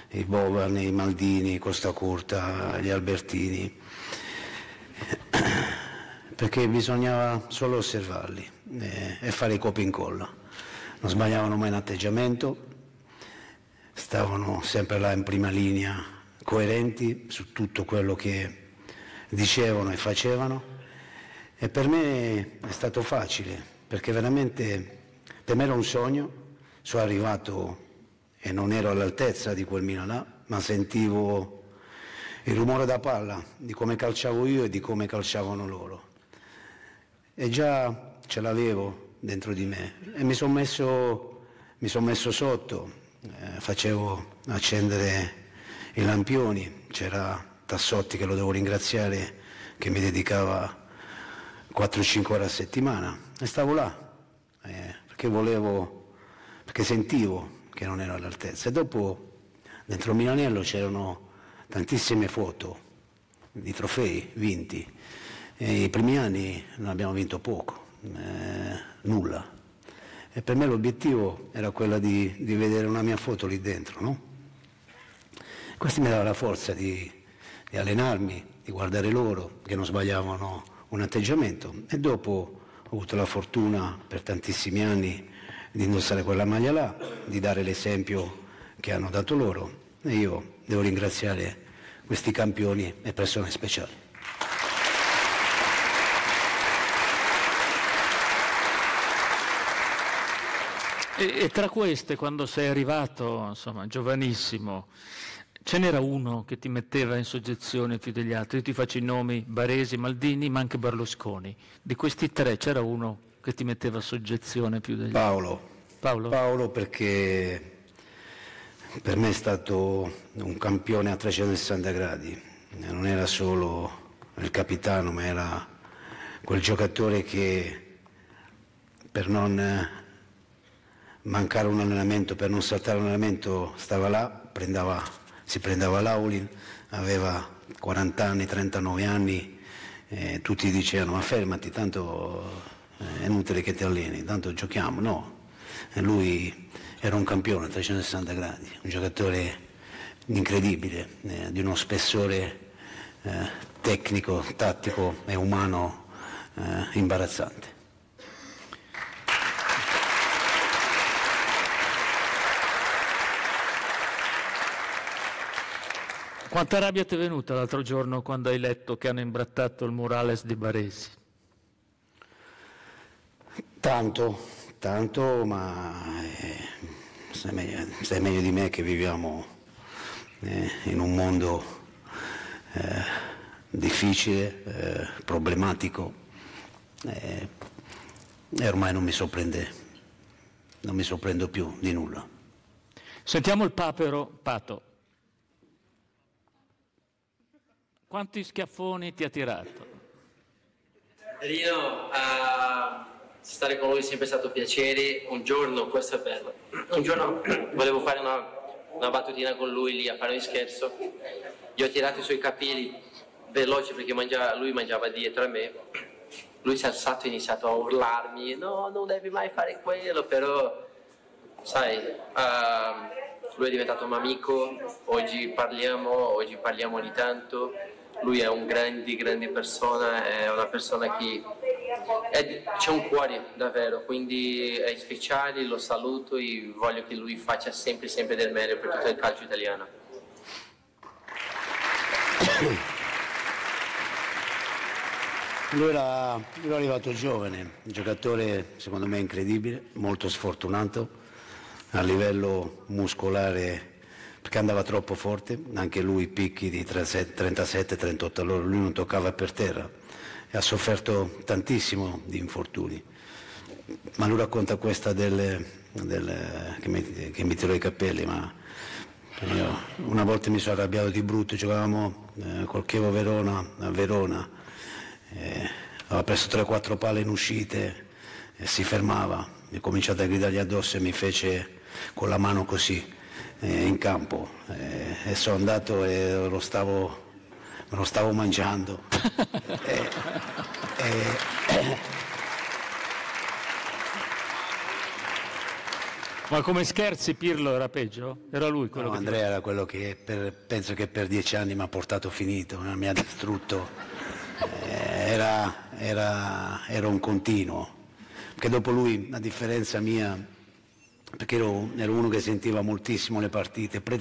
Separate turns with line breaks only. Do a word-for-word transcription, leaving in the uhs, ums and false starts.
i Boban, i Maldini, i Costa Curta, gli Albertini, perché bisognava solo osservarli e, e fare i copia e incolla. Non sbagliavano mai in atteggiamento, stavano sempre là in prima linea, coerenti su tutto quello che dicevano e facevano, e per me è stato facile, perché veramente per me era un sogno. Sono arrivato e non ero all'altezza di quel Milan là, ma sentivo il rumore da palla, di come calciavo io e di come calciavano loro. E già ce l'avevo dentro di me e mi sono messo, mi son messo sotto, eh, facevo accendere i lampioni, c'era Tassotti, che lo devo ringraziare, che mi dedicava quattro cinque ore a settimana, e stavo là, eh, perché volevo, perché sentivo che non ero all'altezza. E dopo dentro Milanello c'erano tantissime foto di trofei vinti, e i primi anni non abbiamo vinto poco, eh, nulla, e per me l'obiettivo era quello di, di vedere una mia foto lì dentro, no? Questo mi dava la forza di, di allenarmi, di guardare loro che non sbagliavano un atteggiamento, e dopo ho avuto la fortuna per tantissimi anni di indossare quella maglia là, di dare l'esempio che hanno dato loro, e io devo ringraziare questi campioni e persone speciali.
E, e tra queste, quando sei arrivato, insomma, giovanissimo, ce n'era uno che ti metteva in soggezione più degli altri? Io ti faccio i nomi: Baresi, Maldini, ma anche Berlusconi. Di questi tre c'era uno che ti metteva a soggezione più degli
Paolo.
altri? Paolo.
Paolo, perché per me è stato un campione a trecentosessanta gradi, non era solo il capitano, ma era quel giocatore che per non mancare un allenamento, per non saltare un allenamento, stava là, prendeva, si prendeva l'Aulin, aveva quaranta anni, trentanove anni, e tutti dicevano: ma fermati, tanto è inutile che ti alleni, tanto giochiamo. No, e lui era un campione a trecentosessanta gradi, un giocatore incredibile, eh, di uno spessore eh, tecnico, tattico e umano eh, imbarazzante.
Quanta rabbia ti è venuta l'altro giorno quando hai letto che hanno imbrattato il murales di Baresi?
Tanto, tanto, ma eh, sai, meglio, sai meglio di me che viviamo eh, in un mondo eh, difficile, eh, problematico, eh, e ormai non mi sorprende, non mi sorprendo più di nulla.
Sentiamo il papero Pato. Quanti schiaffoni ti ha tirato?
Rino, uh, stare con lui è sempre stato un piacere. Un giorno, questo è bello, un giorno volevo fare una, una battutina con lui lì a fare un scherzo. Gli ho tirato i suoi capelli veloci perché mangiava, lui mangiava dietro a me. Lui si è alzato e ha iniziato a urlarmi: no, non devi mai fare quello, però sai, uh, lui è diventato un amico, oggi parliamo, oggi parliamo di tanto. Lui è un grande, grande persona, è una persona che è, c'è un cuore davvero, quindi è speciale, lo saluto e voglio che lui faccia sempre, sempre del meglio per tutto il calcio italiano.
Lui era, lui era arrivato giovane, un giocatore secondo me incredibile, molto sfortunato a livello muscolare, perché andava troppo forte, anche lui picchi di trentasette trentotto, allora lui non toccava per terra e ha sofferto tantissimo di infortuni. Ma lui racconta questa del, del, che, mi, che mi tirò i capelli, ma io una volta mi sono arrabbiato di brutto, giocavamo eh, col Chievo Verona a Verona, eh, aveva preso tre quattro palle in uscite e si fermava, mi ho cominciato a gridargli addosso e mi fece con la mano così in campo, eh, e sono andato e lo stavo, me lo stavo mangiando. e, e,
Ma come scherzi Pirlo era peggio? Era lui quello
No,
che...
Andrea era quello che per, penso che per dieci anni mi ha portato finito, mi ha distrutto, eh, era, era, era un continuo, perché dopo lui, a differenza mia, perché ero, ero uno che sentiva moltissimo le partite,